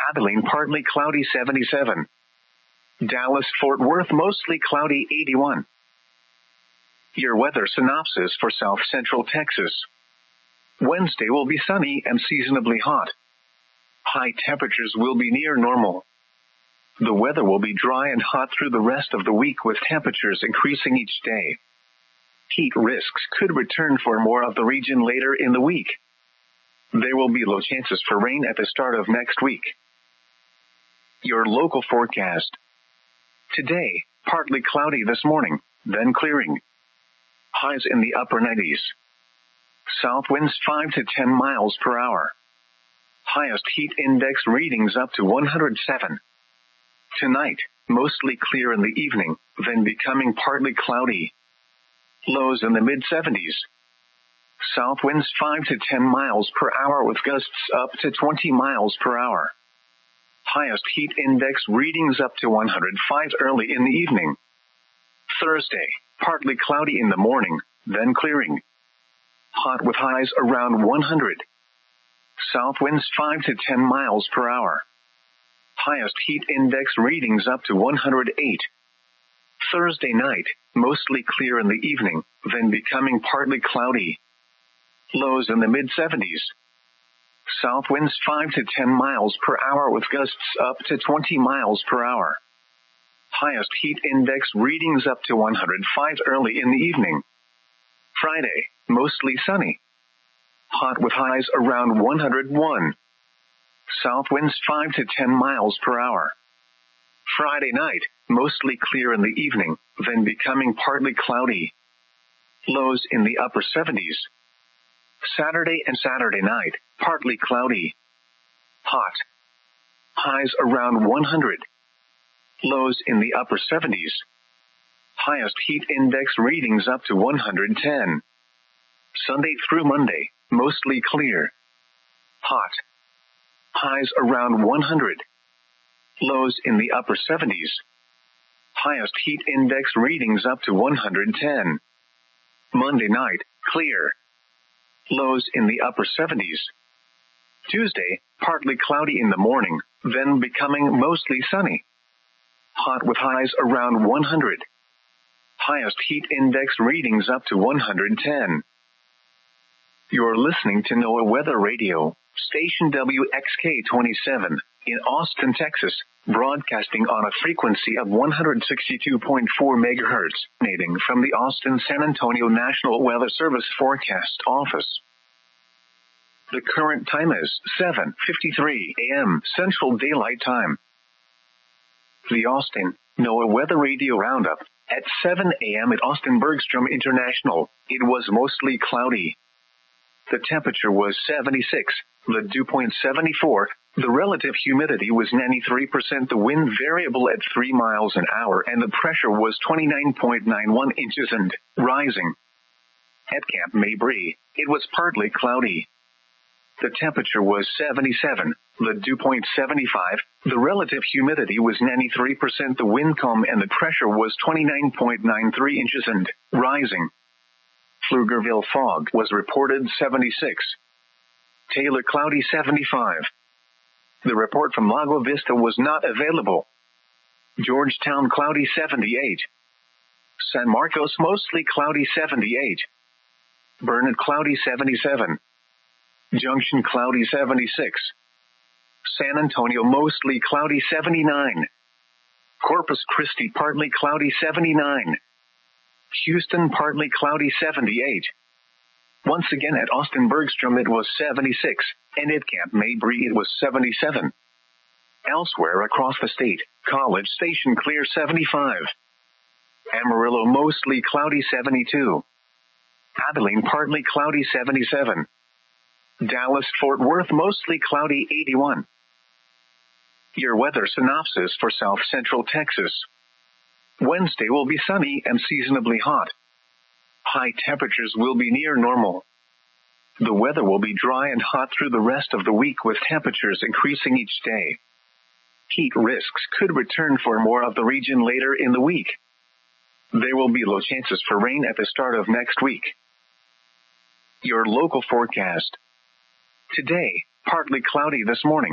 Abilene, partly cloudy 77. Dallas, Fort Worth, mostly cloudy 81. Your weather synopsis for South Central Texas. Wednesday will be sunny and seasonably hot. High temperatures will be near normal. The weather will be dry and hot through the rest of the week with temperatures increasing each day. Heat risks could return for more of the region later in the week. There will be low chances for rain at the start of next week. Your local forecast. Today, partly cloudy this morning, then clearing. Highs in the upper 90s. South winds 5 to 10 miles per hour. Highest heat index readings up to 107. Tonight, mostly clear in the evening, then becoming partly cloudy. Lows in the mid-70s. South winds 5 to 10 miles per hour with gusts up to 20 miles per hour. Highest heat index readings up to 105 early in the evening. Thursday, partly cloudy in the morning, then clearing. Hot with highs around 100. South winds 5 to 10 miles per hour. Highest heat index readings up to 108. Thursday night, mostly clear in the evening, then becoming partly cloudy. Lows in the mid-70s. South winds 5 to 10 miles per hour with gusts up to 20 miles per hour. Highest heat index readings up to 105 early in the evening. Friday, mostly sunny. Hot with highs around 101. South winds 5 to 10 miles per hour. Friday night, mostly clear in the evening, then becoming partly cloudy. Lows in the upper 70s. Saturday and Saturday night, partly cloudy. Hot. Highs around 100. Lows in the upper 70s. Highest heat index readings up to 110. Sunday through Monday, mostly clear. Hot. Highs around 100. Lows in the upper 70s. Highest heat index readings up to 110. Monday night, clear. Lows in the upper 70s. Tuesday, partly cloudy in the morning, then becoming mostly sunny. Hot with highs around 100. Highest heat index readings up to 110. You're listening to NOAA Weather Radio, station WXK-27, in Austin, Texas, broadcasting on a frequency of 162.4 megahertz, emanating from the Austin-San Antonio National Weather Service Forecast Office. The current time is 7:53 a.m. Central Daylight Time. The Austin NOAA Weather Radio Roundup. At 7 a.m. at Austin Bergstrom International, it was mostly cloudy. The temperature was 76, the dew point 74, the relative humidity was 93%, the wind variable at 3 miles an hour, and the pressure was 29.91 inches and rising. At Camp Mabry, it was partly cloudy. The temperature was 77, the dew point 75, the relative humidity was 93%, the wind calm, and the pressure was 29.93 inches and rising. Pflugerville fog was reported 76. Taylor cloudy 75. The report from Lago Vista was not available. Georgetown cloudy 78. San Marcos mostly cloudy 78. Burnett cloudy 77. Junction cloudy 76. San Antonio mostly cloudy 79. Corpus Christi partly cloudy 79. Houston partly cloudy 78. Once again at Austin Bergstrom it was 76, and at Camp Mabry it was 77. Elsewhere across the state, College Station clear 75. Amarillo mostly cloudy 72. Abilene partly cloudy 77. Dallas, Fort Worth mostly cloudy 81. Your weather synopsis for South Central Texas. Wednesday will be sunny and seasonably hot. High temperatures will be near normal. The weather will be dry and hot through the rest of the week with temperatures increasing each day. Heat risks could return for more of the region later in the week. There will be low chances for rain at the start of next week. Your local forecast. Today, partly cloudy this morning.